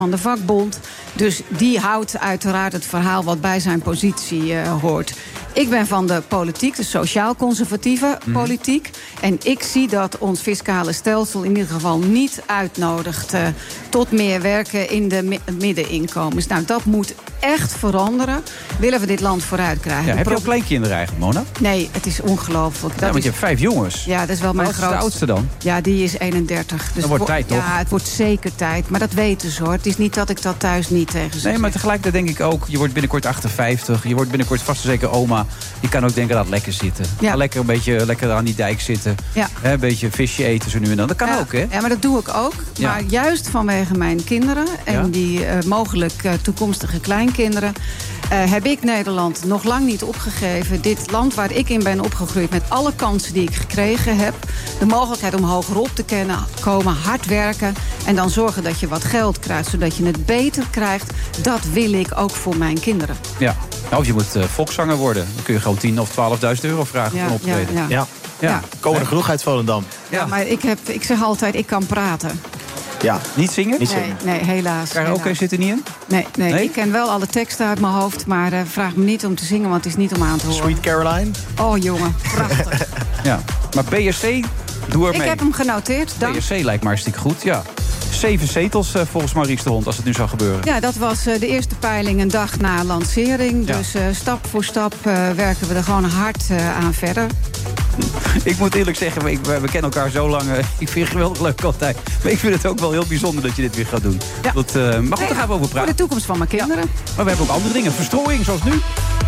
van de vakbond. Dus die houdt uiteraard het verhaal wat bij zijn positie hoort. Ik ben van de politiek, de sociaal-conservatieve politiek. En ik zie dat ons fiscale stelsel in ieder geval niet uitnodigt tot meer werken in de middeninkomens. Nou, dat moet echt veranderen. Willen we dit land vooruit krijgen? Ja, heb je ook kleinkinderen eigenlijk, Mona? Nee, het is ongelooflijk. Ja, want je hebt 5 jongens. Ja, dat is wel mijn grootste. Wat is de oudste dan? Ja, die is 31. Dus dat wordt tijd, toch? Ja, het wordt zeker tijd. Maar dat weten ze, hoor. Het is niet dat ik dat thuis niet tegen ze Nee, maar tegelijkertijd denk ik ook, je wordt binnenkort 58. Je wordt binnenkort vast en zeker oma. Je kan ook denken, laat lekker zitten. Ja. Ga lekker een beetje lekker aan die dijk zitten. Ja. Een beetje visje eten zo nu en dan. Dat kan ook, hè? Ja, maar dat doe ik ook. Ja. Maar juist vanwege mijn kinderen en die mogelijk toekomstige kleinkinderen heb ik Nederland nog lang niet opgegeven. Dit land waar ik in ben opgegroeid met alle kansen die ik gekregen heb. De mogelijkheid om hogerop te komen, hard werken en dan zorgen dat je wat geld krijgt, zodat je het beter krijgt. Dat wil ik ook voor mijn kinderen. Ja. Nou, of je moet volkszanger worden. Dan kun je gewoon 10.000 of 12.000 euro vragen voor een optreden. Ja. Komen er genoeg uit Volendam? Ja, maar ik zeg altijd, ik kan praten. Ja. Niet zingen? Nee, helaas. Karaoke zit er niet in? Nee, ik ken wel alle teksten uit mijn hoofd, maar vraag me niet om te zingen, want het is niet om aan te horen. Sweet Caroline? Oh, jongen, prachtig. Ja, maar BSC, doe er mee. Ik heb hem genoteerd, dank. BSC lijkt me hartstikke goed, ja. 7 zetels volgens Maurice de Hond, als het nu zou gebeuren. Ja, dat was de eerste peiling een dag na lancering. Ja. Dus stap voor stap werken we er gewoon hard aan verder. Ik moet eerlijk zeggen, we kennen elkaar zo lang. Ik vind het geweldig leuk altijd. Maar ik vind het ook wel heel bijzonder dat je dit weer gaat doen. Ja. Maar goed, daar gaan we over praten. Voor de toekomst van mijn kinderen. Ja. Maar we hebben ook andere dingen. Verstrooiing, zoals nu.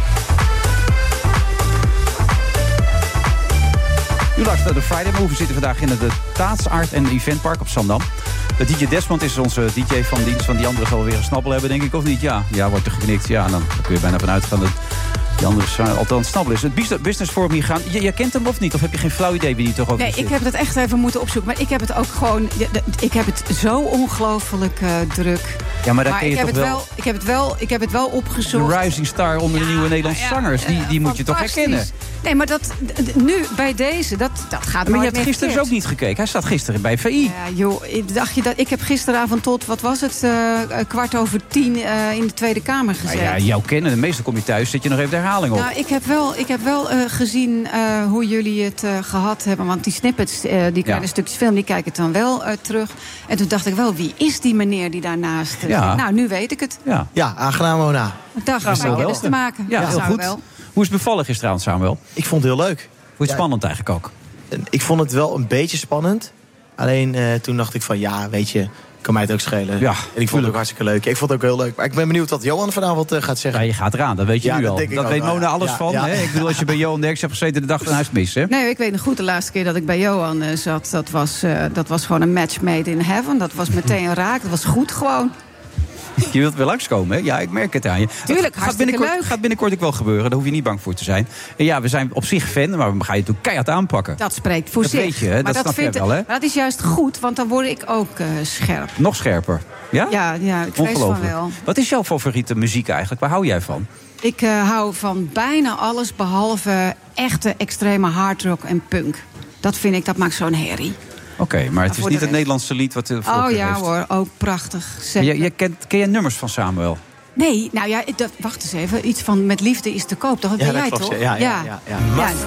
U luistert naar de Friday Move. We zitten vandaag in het Taatsart en Eventpark op Zandam. De DJ Desmond is onze DJ van dienst. Van die anderen zal weer een snabbel hebben, denk ik, of niet? Ja, wordt er geknikt. Ja, dan kun je bijna vanuit gaan dat die anderen altijd snabbel is. Het Business Forum hier gaan. Jij kent hem of niet? Of heb je geen flauw idee wie die toch ook Nee, zit? ik heb het echt even moeten opzoeken. Maar ik heb het ook gewoon... Ik heb het zo ongelooflijk druk. Ja, maar daar ken je toch wel... Ik heb het wel opgezocht. De rising star onder de nieuwe Nederlandse zangers. Die moet je toch herkennen? Nee, maar dat nu bij deze, dat gaat maar je hebt gisteren dus ook niet gekeken. Hij staat gisteren bij VI. Ja, joh, dacht je dat? Ik heb gisteravond tot, wat was het, 10:15 in de Tweede Kamer gezeten. Nou ja, jou kennen. De meeste kom je thuis, zit je nog even de herhaling op. Nou, ik heb wel gezien hoe jullie het gehad hebben. Want die snippets, die kleine stukjes film, die kijk ik dan wel terug. En toen dacht ik wel, wie is die meneer die daarnaast zit? Nou, nu weet ik het. Ja, aangenaam, Mona. Dag, kennis te maken. Ja, heel goed. Wel. Hoe is het bevallen gisteravond, Samuel? Ik vond het heel leuk. Vond je het spannend eigenlijk ook? Ik vond het wel een beetje spannend. Alleen toen dacht ik van, ja, weet je, kan mij het ook schelen. Ja, en ik vond het ook hartstikke leuk. Ik vond het ook heel leuk. Maar ik ben benieuwd wat Johan vanavond gaat zeggen. Ja, je gaat eraan, dat weet je nu al. Dat weet Mona alles van. Ja. Hè? Ik bedoel, als je bij Johan Derks hebt gezeten de dag van huis mis, hè? Nee, ik weet nog goed, de laatste keer dat ik bij Johan zat, dat was gewoon een match made in heaven. Dat was meteen raak, dat was goed gewoon. Je wilt weer langskomen, hè? Ja, ik merk het aan je. Tuurlijk, hartstikke leuk. Gaat binnenkort ook wel gebeuren, daar hoef je niet bang voor te zijn. En ja, we zijn op zich fan, maar we gaan je natuurlijk keihard aanpakken. Dat spreekt voor dat zich. Weet je, hè? Dat snap je wel, hè? Maar dat is juist goed, want dan word ik ook scherp. Nog scherper, ja? Ja, ik vrees van wel. Wat is jouw favoriete muziek eigenlijk? Waar hou jij van? Ik hou van bijna alles, behalve echte extreme hardrock en punk. Dat vind ik, dat maakt zo'n herrie. Oké, maar het is niet het Nederlandse lied wat de voorkeur heeft. Ja hoor, ook prachtig. Ken jij nummers van Samuel? Nee, nou ja, wacht eens even. Iets van Met liefde is te koop. Dat ben jij toch? Ja.